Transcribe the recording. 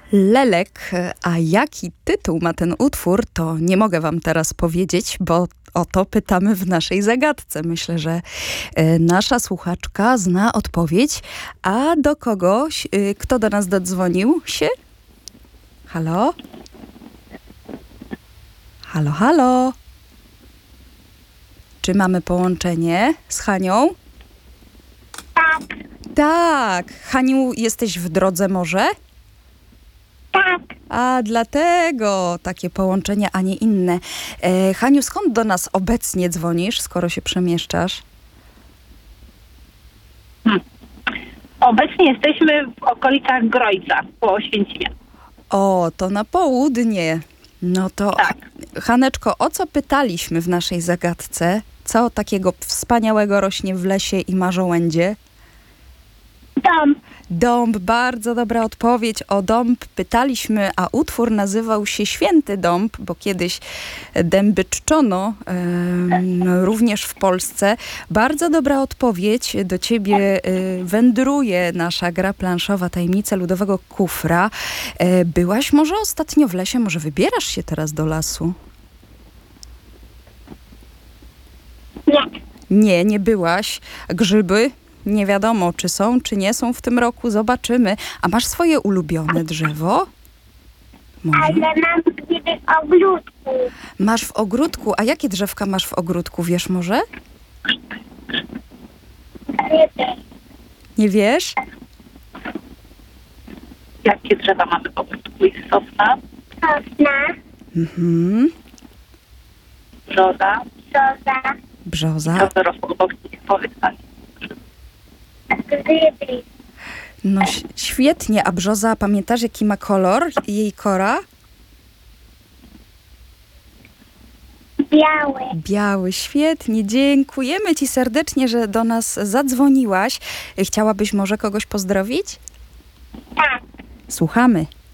Lelek, a jaki tytuł ma ten utwór, to nie mogę wam teraz powiedzieć, bo o to pytamy w naszej zagadce. Myślę, że nasza słuchaczka zna odpowiedź. A do kogoś, kto do nas dodzwonił się? Halo? Halo, halo? Czy mamy połączenie z Hanią? Tak, Tak. Haniu, jesteś w drodze może? tak. A dlatego takie połączenie, a nie inne. Haniu, skąd do nas obecnie dzwonisz, skoro się przemieszczasz? Obecnie jesteśmy w okolicach Grojca, po Oświęcimie. O, to na południe. No to, Tak. Haneczko, o co pytaliśmy w naszej zagadce? Co takiego wspaniałego rośnie w lesie i ma żołędzie? Dom. Dąb, bardzo dobra odpowiedź. O dąb pytaliśmy, a utwór nazywał się Święty Dąb, bo kiedyś dęby czczono również w Polsce. Bardzo dobra odpowiedź. Do ciebie wędruje nasza gra planszowa Tajemnice Ludowego Kufra. Byłaś może ostatnio w lesie? Może wybierasz się teraz do lasu? Nie. Nie, nie byłaś. Grzyby? Nie wiadomo, czy są, czy nie są w tym roku. Zobaczymy. A masz swoje ulubione drzewo? Może? Ale mam gdyby w ogródku. Masz w ogródku. A jakie drzewka masz w ogródku? Wiesz może? Ryby. Nie wiesz? Jakie drzewa mamy w ogródku? Jest sosna, Sosna. Mhm. brzoza, Brzoza. Brzoza. to rosło obok nich. Powiedz Pani. Ryby. No świetnie. A brzoza, pamiętasz jaki ma kolor? Jej kora? Biały. Biały. Świetnie. Dziękujemy ci serdecznie, że do nas zadzwoniłaś. Chciałabyś może kogoś pozdrowić? Tak. Słuchamy.